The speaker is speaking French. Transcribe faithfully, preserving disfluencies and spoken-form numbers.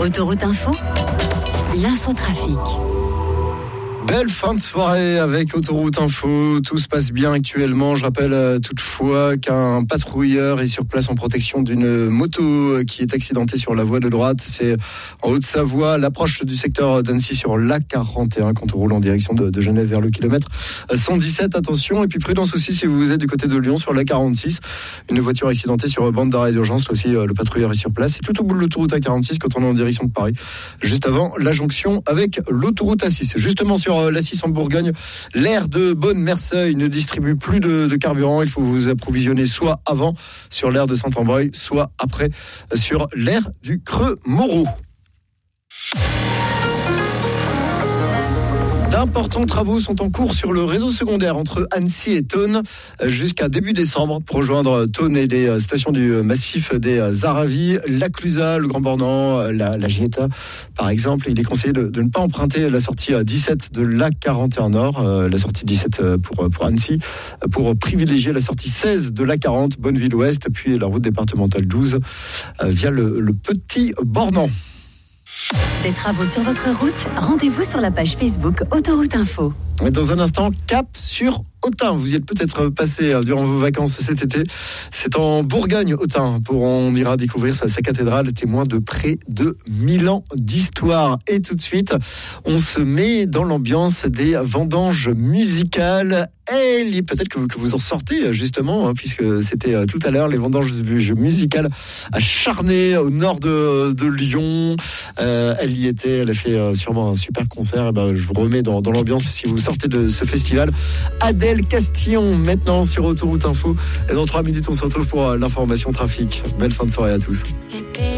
Autoroute Info, l'infotrafic. Belle fin de soirée avec Autoroute Info, tout se passe bien actuellement. Je rappelle euh, toutefois qu'un patrouilleur est sur place en protection d'une moto qui est accidentée sur la voie de droite. C'est en Haute-Savoie, l'approche du secteur d'Annecy sur l'A quarante et un quand on roule en direction de, de Genève vers le kilomètre cent dix-sept. Attention, et puis prudence aussi si vous êtes du côté de Lyon sur l'A quarante-six. Une voiture accidentée sur bande d'arrêt d'urgence, aussi euh, le patrouilleur est sur place. C'est tout au bout de l'autoroute A quarante-six quand on est en direction de Paris, juste avant la jonction avec l'autoroute A six. Justement sur l'A six en Bourgogne, l'aire de Beaune-Merseuil ne distribue plus de, de carburant. Il faut vous approvisionner soit avant sur l'aire de Saint-Ambreuil, soit après sur l'aire du Creux-Moreau. D'importants travaux sont en cours sur le réseau secondaire entre Annecy et Thônes jusqu'à début décembre pour rejoindre Thônes et les stations du massif des Aravis, la Clusaz, le Grand Bornand, la, la Gietta par exemple. Il est conseillé de, de ne pas emprunter la sortie dix-sept de l'A quarante et un Nord, la sortie dix-sept pour, pour Annecy, pour privilégier la sortie seize de l'A quarante, Bonneville-Ouest, puis la route départementale douze via le, le Petit Bornand. Des travaux sur votre route, rendez-vous sur la page Facebook Autoroute Info. Dans un instant, cap sur Autun. Vous y êtes peut-être passé durant vos vacances cet été. C'est en Bourgogne, Autun, pour on ira découvrir sa, sa cathédrale, témoin de près de mille ans d'histoire. Et tout de suite, on se met dans l'ambiance des vendanges musicales. Et peut-être que vous, que vous en sortez justement, hein, puisque c'était tout à l'heure les vendanges musicales à Charnay, au nord de, de Lyon. Euh, elle y était, elle a fait sûrement un super concert. Et ben, je vous remets dans, dans l'ambiance si vous sortez de ce festival. Adèle Castillon, maintenant sur Autoroute Info. Et dans trois minutes, on se retrouve pour l'information trafic. Belle fin de soirée à tous.